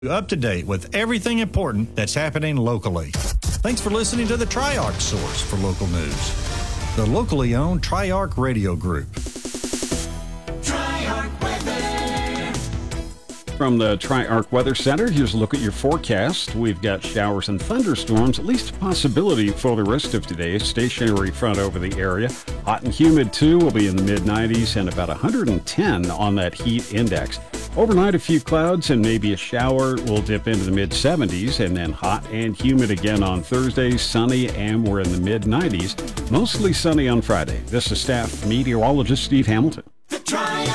Up to date with everything important that's happening locally. Thanks for listening to the Triarch Source for local news. The locally owned Triarch Radio Group. Triarch Weather. From the Triarch Weather Center, here's a look at your forecast. We've got showers and thunderstorms, at least a possibility for the rest of today. Stationary front over the area. Hot and humid, too, will be in the mid-90s and about 110 on that heat index. Overnight, a few clouds and maybe a shower will dip into the mid-70s, and then hot and humid again on Thursday, sunny, and we're in the mid-90s. Mostly sunny on Friday. This is staff meteorologist Steve Hamilton.